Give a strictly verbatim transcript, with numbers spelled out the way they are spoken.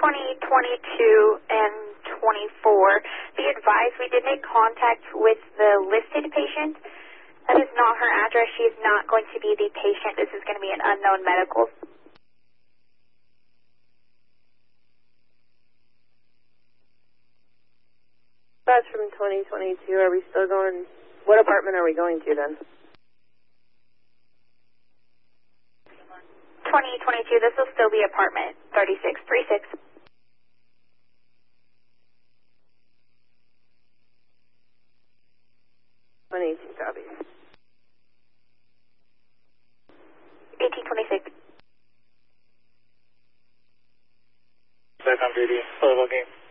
twenty, twenty-two, and twenty-four. Be advised, we did make contact with the listed patient. That is not her address. She is not going to be the patient. This is going to be an unknown medical. That's from twenty twenty-two. Are we still going? What apartment are we going to then? twenty twenty-two, this will still be apartment thirty-six thirty-six. twenty-two copies. eighteen twenty-six. Back on duty. Full looking.